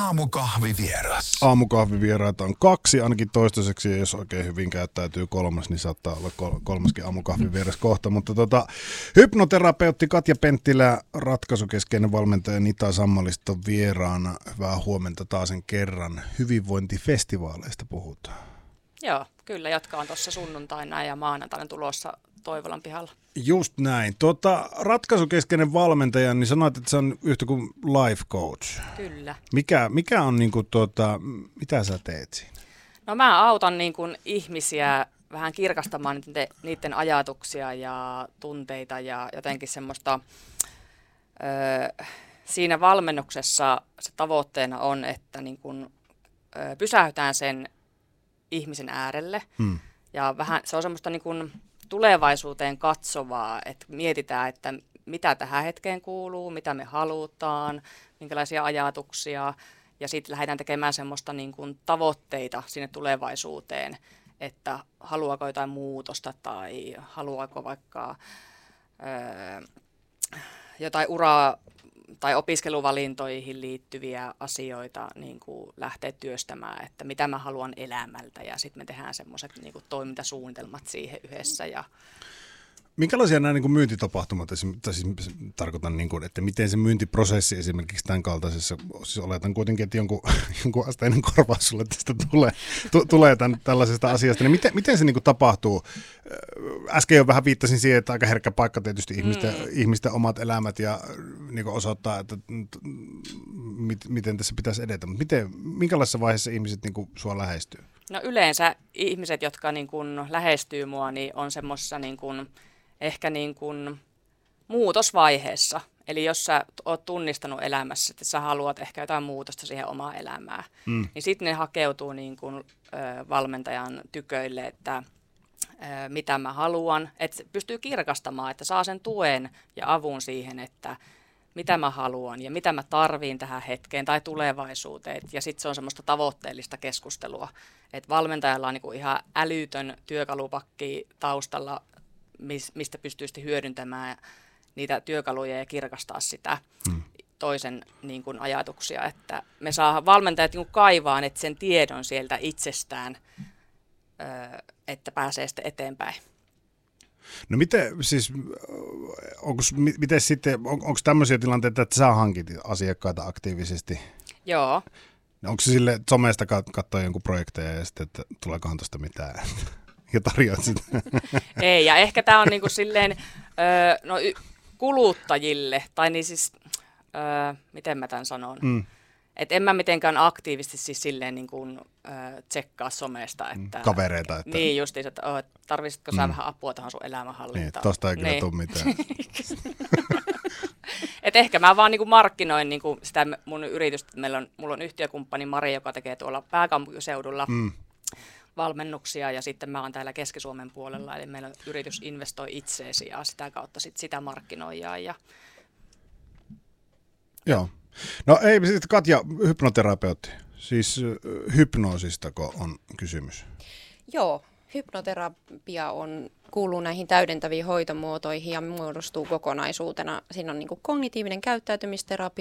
Aamukahvivieras. Aamukahvivieraita on 2, ainakin toistaiseksi, ja jos oikein hyvin käyttäytyy 3, niin saattaa olla 3. aamukahvivieras kohta. Mutta hypnoterapeutti Katja Penttilä, ratkaisukeskeinen valmentaja Nita Sammalisto vieraana. Hyvää huomenta taasen kerran. Hyvinvointifestivaaleista puhutaan. Joo, kyllä jatkaa tuossa sunnuntaina ja maanantaina tulossa Toivolan pihalla. Just näin. Ratkaisukeskeinen valmentaja, niin sanoit, että se on yhtä kuin life coach. Kyllä. Mikä on mitä sä teet siinä? No mä autan ihmisiä vähän kirkastamaan niiden ajatuksia ja tunteita ja jotenkin semmoista, siinä valmennuksessa se tavoitteena on, että pysähytään sen ihmisen äärelle ja vähän se on semmoista tulevaisuuteen katsovaa, että mietitään, että mitä tähän hetkeen kuuluu, mitä me halutaan, minkälaisia ajatuksia, ja sitten lähdetään tekemään semmoista tavoitteita sinne tulevaisuuteen, että haluaako jotain muutosta tai haluaako vaikka jotain uraa tai opiskeluvalintoihin liittyviä asioita lähteä työstämään, että mitä mä haluan elämältä, ja sitten me tehdään semmoiset toimintasuunnitelmat siihen yhdessä. Minkälaisia nämä myyntitapahtumat, tarkoitan, että miten se myyntiprosessi esimerkiksi tämän kaltaisessa, siis oletan kuitenkin, että jonkun asteinen korvaus sulle tästä tulee tällaisesta asiasta, niin miten se tapahtuu? Äsken jo vähän viittasin siihen, että aika herkkä paikka tietysti ihmisten omat elämät ja osoittaa, että miten tässä pitäisi edetä, mutta minkälaisessa vaiheessa ihmiset sua lähestyy? No yleensä ihmiset, jotka lähestyy mua, niin on semmoisessa ehkä muutosvaiheessa. Eli jos sä oot tunnistanut elämässä, että sä haluat ehkä jotain muutosta siihen omaan elämään, niin sitten ne hakeutuu valmentajan tyköille, että mitä mä haluan. Että pystyy kirkastamaan, että saa sen tuen ja avun siihen, että mitä mä haluan ja mitä mä tarviin tähän hetkeen tai tulevaisuuteen. Ja sitten se on semmoista tavoitteellista keskustelua. Että valmentajalla on ihan älytön työkalupakki taustalla, mistä pystyy hyödyntämään niitä työkaluja ja kirkastaa sitä toisen ajatuksia. Että me saa valmentajat kaivaa sen tiedon sieltä itsestään, että pääsee sitten eteenpäin. No onko tämmöisiä tilanteita, että sä hankit asiakkaita aktiivisesti? Joo. Onko se sille, että somesta katsoo jonkun projekteja ja sitten, että tuleekohan tuosta mitään ja tarjoat sitä? Ei, ja ehkä tämä on silleen kuluttajille, tai miten mä tämän sanon? Että en mä mitenkään aktiivisesti siis silleen tsekkaa somesta. Että, kavereita. Että niin justiin, että tarvitsitko sä vähän apua tähän sun elämänhallintaan. Niin, tosta ei kyllä tule mitään. Et ehkä mä vaan markkinoin sitä mun yritystä. Mulla on yhtiökumppani Mari, joka tekee tuolla pääkaupunkiseudulla valmennuksia, ja sitten mä oon täällä Keski-Suomen puolella, eli meillä yritys investoi itseesi ja sitä kautta sitä markkinoijaa. Joo. No ei, sitten Katja, hypnoterapeutti, siis hypnoosistako on kysymys? Joo, hypnoterapia kuuluu näihin täydentäviin hoitomuotoihin ja muodostuu kokonaisuutena. Siinä on kognitiivinen käyttäytymisterapia,